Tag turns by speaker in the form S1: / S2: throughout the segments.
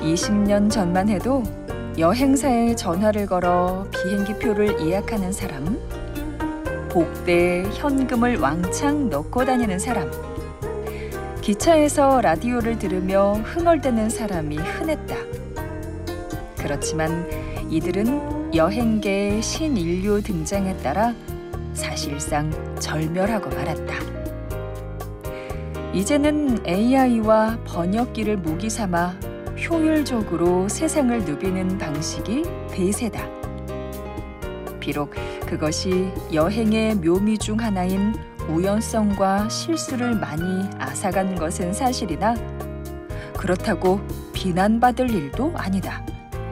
S1: 20년 전만 해도 여행사에 전화를 걸어 비행기표를 예약하는 사람, 복대에 현금을 왕창 넣고 다니는 사람, 기차에서 라디오를 들으며 흥얼대는 사람이 흔했다. 그렇지만 이들은 여행계의 신인류 등장에 따라 사실상 절멸하고 말았다. 이제는 AI와 번역기를 무기 삼아 효율적으로 세상을 누비는 방식이 대세다. 비록 그것이 여행의 묘미 중 하나인 우연성과 실수를 많이 앗아간 것은 사실이나 그렇다고 비난받을 일도 아니다.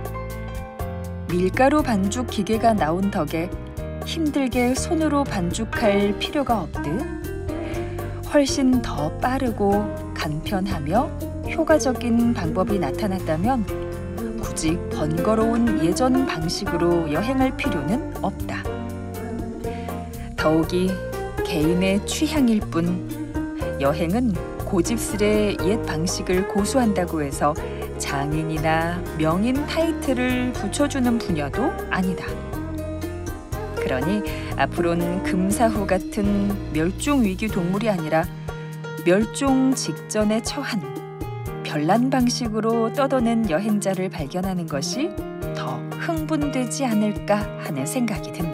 S1: 밀가루 반죽 기계가 나온 덕에 힘들게 손으로 반죽할 필요가 없듯 훨씬 더 빠르고 간편하며 효과적인 방법이 나타났다면 굳이 번거로운 예전 방식으로 여행할 필요는 없다. 더욱이 개인의 취향일 뿐 여행은 고집스레 옛 방식을 고수한다고 해서 장인이나 명인 타이틀을 붙여주는 분야도 아니다. 그러니 앞으로는 금사후 같은 멸종위기 동물이 아니라 멸종 직전에 처한 별난 방식으로 떠도는 여행자를 발견하는 것이 더 흥분되지 않을까 하는 생각이 듭니다.